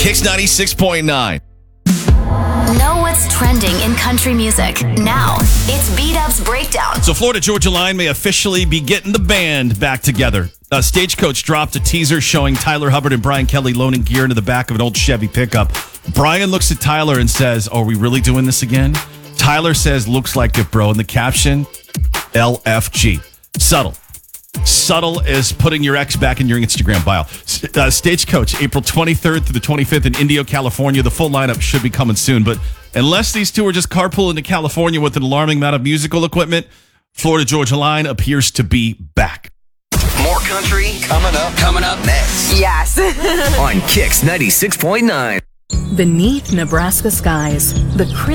Kicks 96.9. Know what's trending in country music. Now, it's B-Dub's Breakdown. So Florida Georgia Line may officially be getting the band back together. Stagecoach dropped a teaser showing Tyler Hubbard and Brian Kelly loaning gear into the back of an old Chevy pickup. Brian looks at Tyler and says, "Are we really doing this again?" Tyler says, "Looks like it, bro." And the caption, LFG. Subtle as putting your ex back in your Instagram bio. Stagecoach, April 23rd through the 25th in Indio, California. The full lineup should be coming soon. But unless these two are just carpooling to California with an alarming amount of musical equipment, Florida Georgia Line appears to be back. More country coming up next. Yes. On Kicks 96.9. Beneath Nebraska skies, the